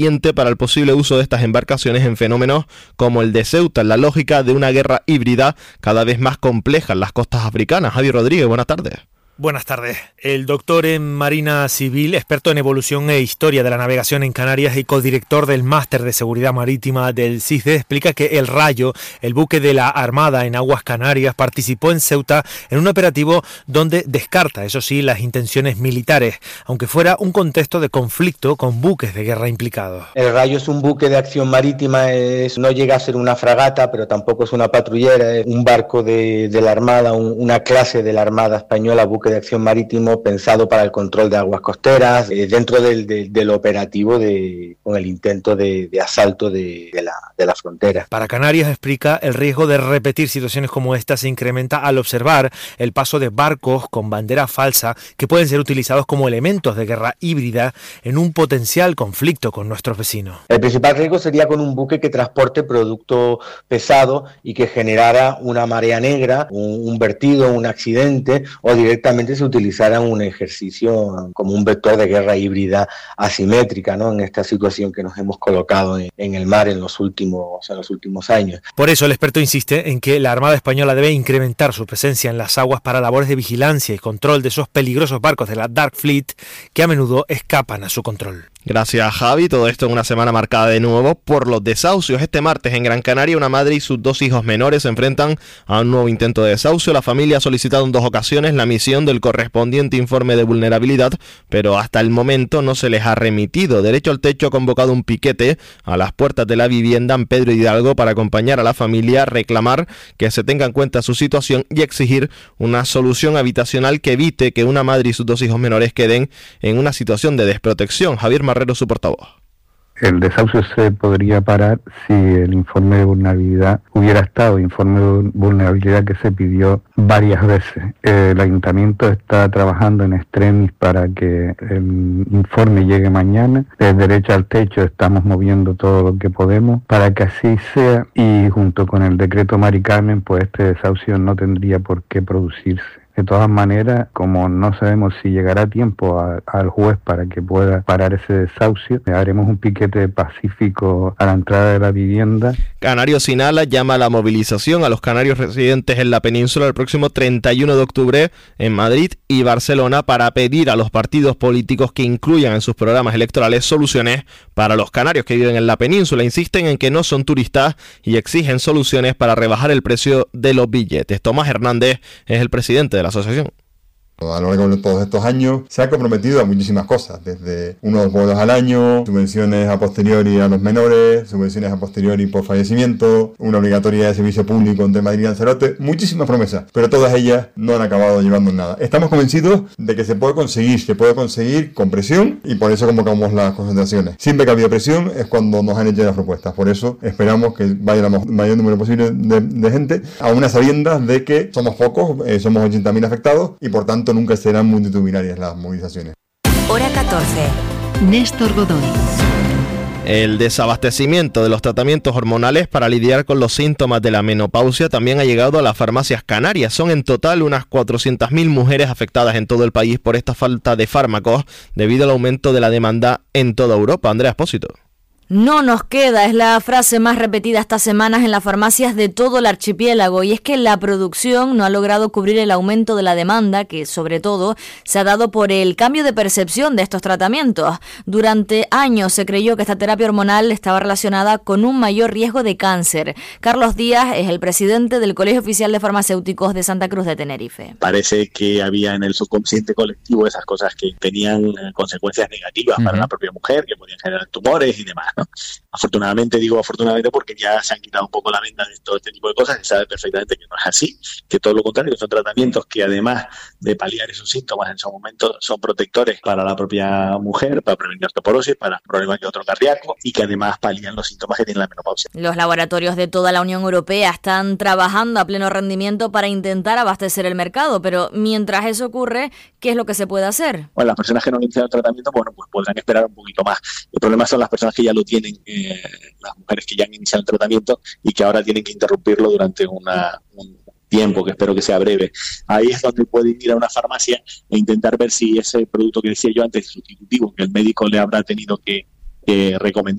para el posible uso de estas embarcaciones en fenómenos como el de Ceuta, en la lógica de una guerra híbrida cada vez más compleja en las costas africanas. Javier Rodríguez, buenas tardes. Buenas tardes. El doctor en Marina Civil, experto en evolución e historia de la navegación en Canarias y codirector del Máster de Seguridad Marítima del CISDE, explica que el Rayo, el buque de la Armada en aguas canarias, participó en Ceuta en un operativo donde descarta, eso sí, las intenciones militares, aunque fuera un contexto de conflicto con buques de guerra implicados. El Rayo es un buque de acción marítima, no llega a ser una fragata, pero tampoco es una patrullera, es un barco de la Armada, una clase de la Armada española, buque de acción marítimo pensado para el control de aguas costeras, dentro del operativo con el intento de asalto de la frontera. Para Canarias, explica, el riesgo de repetir situaciones como esta se incrementa al observar el paso de barcos con bandera falsa que pueden ser utilizados como elementos de guerra híbrida en un potencial conflicto con nuestros vecinos. El principal riesgo sería con un buque que transporte producto pesado y que generara una marea negra, un vertido, un accidente, o directamente se utilizara un ejercicio como un vector de guerra híbrida asimétrica, ¿no? En esta situación que nos hemos colocado en el mar en los últimos años. Por eso el experto insiste en que la Armada Española debe incrementar su presencia en las aguas para labores de vigilancia y control de esos peligrosos barcos de la Dark Fleet que a menudo escapan a su control. Gracias, Javi. Todo esto en una semana marcada de nuevo por los desahucios. Este martes en Gran Canaria, una madre y sus 2 hijos menores se enfrentan a un nuevo intento de desahucio. La familia ha solicitado en 2 ocasiones la emisión del correspondiente informe de vulnerabilidad, pero hasta el momento no se les ha remitido. Derecho al Techo ha convocado un piquete a las puertas de la vivienda en Pedro Hidalgo para acompañar a la familia, reclamar que se tenga en cuenta su situación y exigir una solución habitacional que evite que una madre y sus 2 hijos menores queden en una situación de desprotección. Javier Marrero, su portavoz. El desahucio se podría parar si el informe de vulnerabilidad hubiera estado, informe de vulnerabilidad que se pidió varias veces. El ayuntamiento está trabajando en extremis para que el informe llegue mañana. Desde Derecho al Techo estamos moviendo todo lo que podemos para que así sea, y junto con el decreto Mari Carmen, pues este desahucio no tendría por qué producirse. De todas maneras, como no sabemos si llegará tiempo al juez para que pueda parar ese desahucio, haremos un piquete pacífico a la entrada de la vivienda. Canarios Sin Alas llama a la movilización a los canarios residentes en la península el próximo 31 de octubre en Madrid y Barcelona para pedir a los partidos políticos que incluyan en sus programas electorales soluciones para los canarios que viven en la península. Insisten en que no son turistas y exigen soluciones para rebajar el precio de los billetes. Tomás Hernández es el presidente de la asociación. A lo largo de todos estos años se ha comprometido a muchísimas cosas, desde unos bonos al año, subvenciones a posteriori a los menores, subvenciones a posteriori por fallecimiento, una obligatoriedad de servicio público entre Madrid y Lanzarote, muchísimas promesas, pero todas ellas no han acabado llevando nada. Estamos convencidos de que se puede conseguir con presión, y por eso convocamos las concentraciones. Siempre que ha habido presión es cuando nos han hecho las propuestas, por eso esperamos que vaya el mayor número posible de gente, a unas sabiendas de que somos pocos, somos 80.000 afectados y por tanto nunca serán multitudinarias las movilizaciones. Hora 14. Néstor Godoy. El desabastecimiento de los tratamientos hormonales para lidiar con los síntomas de la menopausia también ha llegado a las farmacias canarias. Son en total unas 400.000 mujeres afectadas en todo el país por esta falta de fármacos debido al aumento de la demanda en toda Europa. Andrea Espósito. No nos queda, es la frase más repetida estas semanas en las farmacias de todo el archipiélago, y es que la producción no ha logrado cubrir el aumento de la demanda, que sobre todo se ha dado por el cambio de percepción de estos tratamientos. Durante años se creyó que esta terapia hormonal estaba relacionada con un mayor riesgo de cáncer. Carlos Díaz es el presidente del Colegio Oficial de Farmacéuticos de Santa Cruz de Tenerife. Parece que había en el subconsciente colectivo esas cosas que tenían consecuencias negativas para la propia mujer, que podían generar tumores y demás, ¿no? Afortunadamente, digo afortunadamente porque ya se han quitado un poco la venda de todo este tipo de cosas, y se sabe perfectamente que no es así, que todo lo contrario, que son tratamientos que además de paliar esos síntomas en su momento son protectores para la propia mujer, para prevenir osteoporosis, para problemas de otro cardíaco, y que además palian los síntomas que tiene la menopausia. Los laboratorios de toda la Unión Europea están trabajando a pleno rendimiento para intentar abastecer el mercado, pero mientras eso ocurre, ¿qué es lo que se puede hacer? Bueno, las personas que no han iniciado el tratamiento, bueno, pues podrán esperar un poquito más. El problema son las personas que ya lo tienen, las mujeres que ya han iniciado el tratamiento y que ahora tienen que interrumpirlo durante un tiempo que espero que sea breve. Ahí es donde pueden ir a una farmacia e intentar ver si ese producto que decía yo antes, sustitutivo, que el médico le habrá tenido que recomendó